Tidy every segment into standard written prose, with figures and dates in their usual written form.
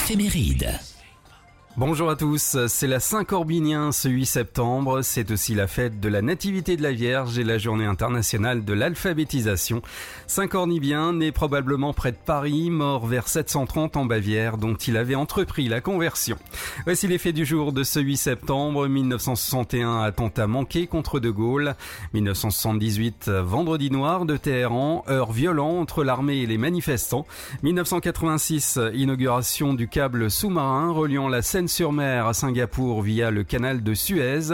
l'éphéméride. Bonjour à tous, c'est la Saint-Corbinien ce 8 septembre, c'est aussi la fête de la Nativité de la Vierge et la journée internationale de l'alphabétisation. Saint-Cornibien, né probablement près de Paris, mort vers 730 en Bavière, dont il avait entrepris la conversion. Voici les faits du jour de ce 8 septembre, 1961, attentat manqué contre De Gaulle, 1978, vendredi noir de Téhéran, heure violent entre l'armée et les manifestants, 1986, inauguration du câble sous-marin reliant la Seine-sur-Mer à Singapour via le canal de Suez.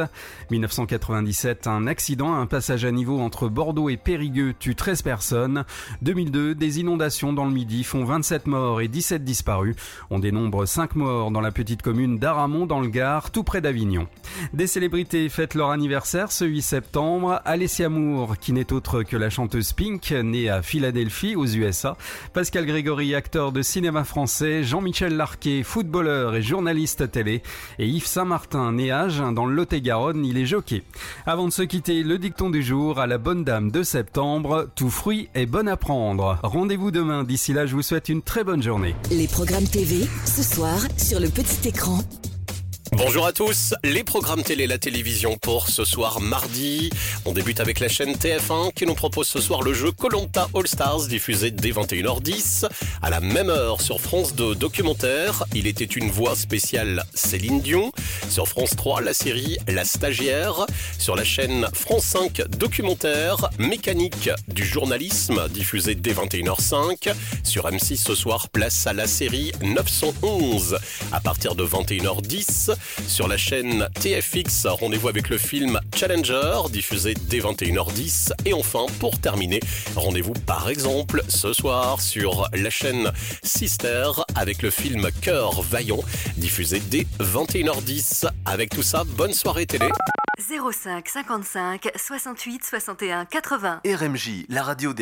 1997, un accident, un passage à niveau entre Bordeaux et Périgueux tue 13 personnes. 2002, des inondations dans le Midi font 27 morts et 17 disparus. On dénombre 5 morts dans la petite commune d'Aramon dans le Gard, tout près d'Avignon. Des célébrités fêtent leur anniversaire ce 8 septembre. Alessia Moore, qui n'est autre que la chanteuse Pink, née à Philadelphie aux USA. Pascal Grégory, acteur de cinéma français. Jean-Michel Larquet, footballeur et journaliste télé, et Yves Saint-Martin, né à Agen dans le Lot-et-Garonne, il est jockey. Avant de se quitter, le dicton du jour à la bonne dame de septembre, tout fruit est bon à prendre. Rendez-vous demain, d'ici là je vous souhaite une très bonne journée. Les programmes TV, ce soir, sur le petit écran. Bonjour à tous, les programmes télé, la télévision pour ce soir mardi. On débute avec la chaîne TF1 qui nous propose ce soir le jeu Koh-Lanta All Stars diffusé dès 21h10. À la même heure sur France 2, documentaire, il était une voix spéciale Céline Dion. Sur France 3, la série La Stagiaire. Sur la chaîne France 5, documentaire, mécanique du journalisme diffusé dès 21h05. Sur M6 ce soir, place à la série 911 à partir de 21h10. Sur la chaîne TFX, rendez-vous avec le film Challenger, diffusé dès 21h10. Et enfin, pour terminer, rendez-vous par exemple ce soir sur la chaîne Sister avec le film Cœur Vaillant, diffusé dès 21h10. Avec tout ça, bonne soirée télé. 05 55 68 61 80. RMJ, la radio des